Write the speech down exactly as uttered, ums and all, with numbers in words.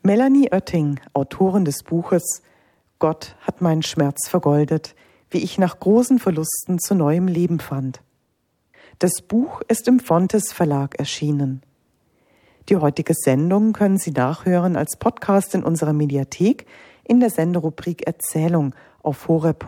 Melanie Oetting, Autorin des Buches »Gott hat meinen Schmerz vergoldet, wie ich nach großen Verlusten zu neuem Leben fand«. Das Buch ist im Fontes Verlag erschienen. Die heutige Sendung können Sie nachhören als Podcast in unserer Mediathek in der Senderubrik Erzählung auf horeb